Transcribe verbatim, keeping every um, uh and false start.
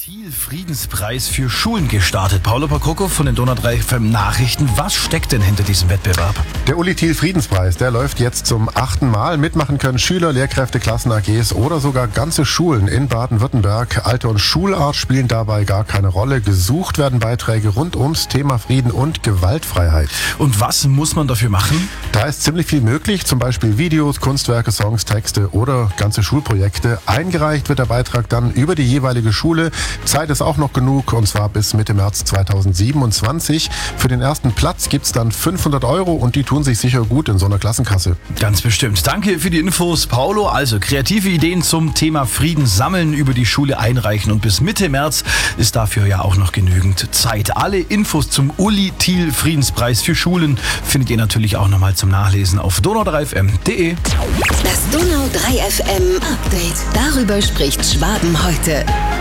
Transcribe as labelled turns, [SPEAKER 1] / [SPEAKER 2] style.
[SPEAKER 1] Thiel-Friedenspreis für Schulen gestartet. Paolo Pacocco von den Donau drei F M Nachrichten. Was steckt denn hinter diesem Wettbewerb?
[SPEAKER 2] Der Uli Thiel-Friedenspreis, der läuft jetzt zum achten Mal. Mitmachen können Schüler, Lehrkräfte, Klassen-A Gs oder sogar ganze Schulen in Baden-Württemberg. Alter und Schulart spielen dabei gar keine Rolle. Gesucht werden Beiträge rund ums Thema Frieden und Gewaltfreiheit.
[SPEAKER 1] Und was muss man dafür machen?
[SPEAKER 2] Da ist ziemlich viel möglich, zum Beispiel Videos, Kunstwerke, Songs, Texte oder ganze Schulprojekte. Eingereicht wird der Beitrag dann über die jeweilige Schule. Zeit ist auch noch genug, und zwar bis Mitte März zweitausendsiebenundzwanzig. Für den ersten Platz gibt's dann fünfhundert Euro und die tun sich sicher gut in so einer Klassenkasse.
[SPEAKER 1] Ganz bestimmt. Danke für die Infos, Paolo. Also kreative Ideen zum Thema Frieden sammeln, über die Schule einreichen und bis Mitte März ist dafür ja auch noch genügend Zeit. Alle Infos zum Uli Thiel-Friedenspreis für Schulen findet ihr natürlich auch nochmal zum Nachlesen auf donau drei f m punkt d e.
[SPEAKER 3] Das Donau drei F M Update. Darüber spricht Schwaben heute.